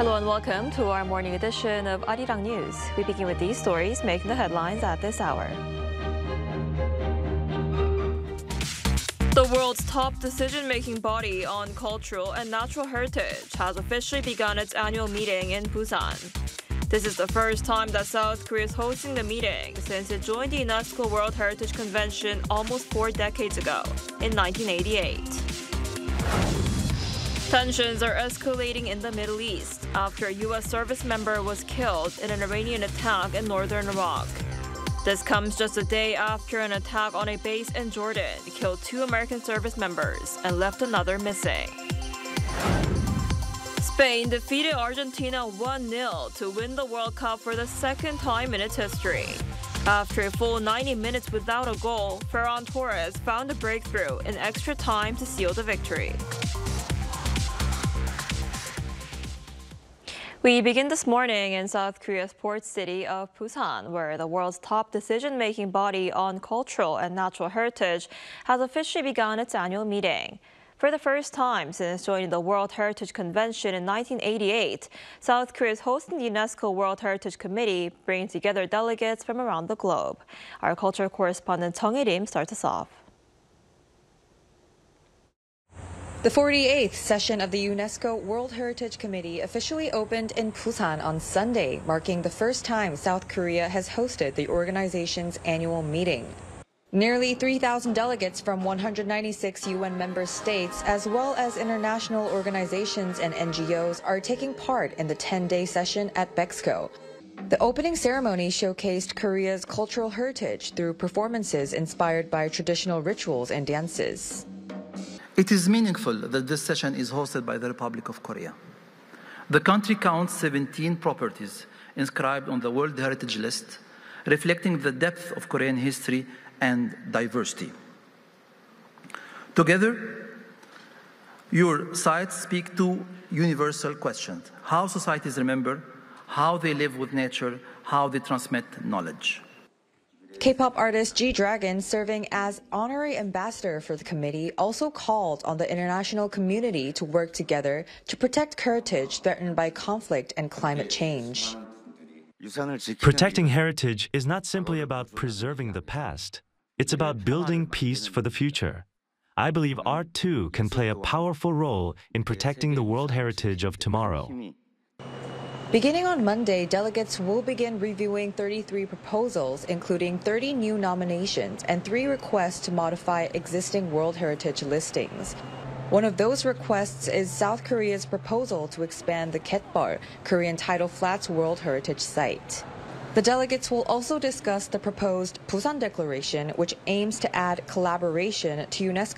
Hello and welcome to our morning edition of Arirang News. We begin with these stories making the headlines at this hour. The world's top decision-making body on cultural and natural heritage has officially begun its annual meeting in Busan. This is the first time that South Korea is hosting the meeting since it joined the UNESCO World Heritage Convention almost 4 decades ago, in 1988. Tensions are escalating in the Middle East after a U.S. service member was killed in an Iranian attack in northern Iraq. This comes just a day after an attack on a base in Jordan killed 2 American service members and left another missing. Spain defeated Argentina 1-0 to win the World Cup for the second time in its history. After a full 90 minutes without a goal, Ferran Torres found a breakthrough in extra time to seal the victory. We begin this morning in South Korea's port city of Busan, where the world's top decision-making body on cultural and natural heritage has officially begun its annual meeting. For the first time since joining the World Heritage Convention in 1988, South Korea is hosting the UNESCO World Heritage Committee, bringing together delegates from around the globe. Our culture correspondent Chung Il-im starts us off. The 48th session of the UNESCO World Heritage Committee officially opened in Busan on Sunday, marking the first time South Korea has hosted the organization's annual meeting. Nearly 3,000 delegates from 196 UN member states, as well as international organizations and NGOs, are taking part in the 10-day session at Bexco. The opening ceremony showcased Korea's cultural heritage through performances inspired by traditional rituals and dances. It is meaningful that this session is hosted by the Republic of Korea. The country counts 17 properties inscribed on the World Heritage List, reflecting the depth of Korean history and diversity. Together, your sites speak to universal questions: how societies remember, how they live with nature, how they transmit knowledge. K-pop artist G-Dragon, serving as honorary ambassador for the committee, also called on the international community to work together to protect heritage threatened by conflict and climate change. Protecting heritage is not simply about preserving the past. It's about building peace for the future. I believe art, too, can play a powerful role in protecting the world heritage of tomorrow. Beginning on Monday, delegates will begin reviewing 33 proposals, including 30 new nominations and 3 requests to modify existing World Heritage listings. One of those requests is South Korea's proposal to expand the Ketbal, Korean tidal flats World Heritage Site. The delegates will also discuss the proposed Busan Declaration, which aims to add collaboration to UNESCO